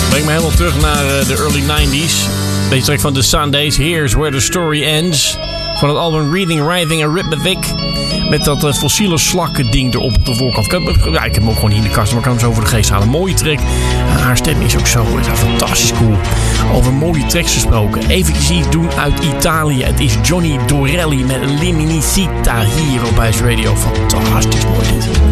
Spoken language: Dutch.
Breng me helemaal terug naar de early 90s. Deze track van The Sundays. Here's Where the Story Ends. Van het album Reading, Writing Arithmetic. Met dat fossiele slakken ding erop op de voorkant. Ja, ik heb hem ook gewoon niet in de kast, maar ik kan hem zo voor de geest halen. Mooie track. Haar stem is ook zo fantastisch cool. Over mooie tracks gesproken. Even iets doen uit Italië. Het is Johnny Dorelli met Liminicita hier op Ice Radio. Fantastisch mooi dit.